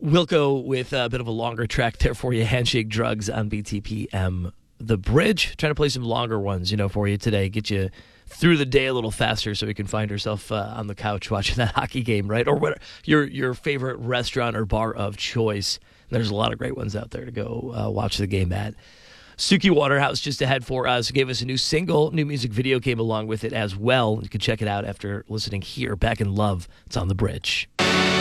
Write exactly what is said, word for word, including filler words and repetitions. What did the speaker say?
Wilco with a bit of a longer track there for you. Handshake Drugs on B T P M. The Bridge. Trying to play some longer ones, you know, for you today. Get you through the day a little faster so we can find ourselves uh, on the couch watching that hockey game, right? Or what your your favorite restaurant or bar of choice. There's a lot of great ones out there to go uh, watch the game at. Suki Waterhouse just ahead for us. Gave us a new single. New music video came along with it as well. You can check it out after listening here. Back in Love. It's on The Bridge.